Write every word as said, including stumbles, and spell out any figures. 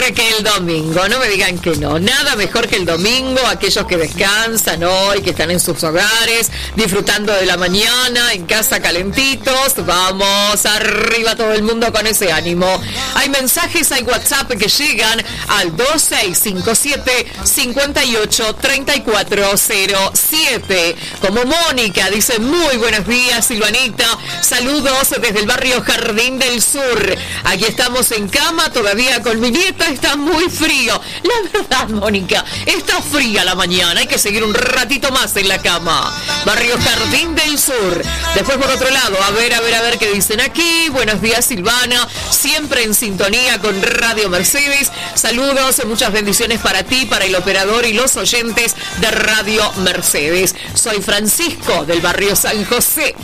que el domingo, no me digan que no. Nada mejor que el domingo, aquellos que descansan hoy, que están en sus hogares, disfrutando de la mañana, en casa calentitos. Vamos arriba todo el mundo con ese ánimo. Hay mensajes, hay WhatsApp que llegan al dos seis cinco siete, cinco ocho, tres cuatro cero siete. Como Mónica dice, muy buenos días, Silvanita. Saludos desde el barrio Jardín del Sur. Aquí estamos en cama, todavía con mi nieta, está muy frío. La verdad, Mónica, está fría la mañana, hay que seguir un ratito más en la cama. Barrio Jardín del Sur. Después por otro lado, a ver, a ver, a ver qué dicen aquí. Buenos días, Silvana, siempre en sintonía con Radio Mercedes. Saludos, muchas bendiciones para ti, para el operador y los oyentes de Radio Mercedes. Soy Francisco del barrio San José.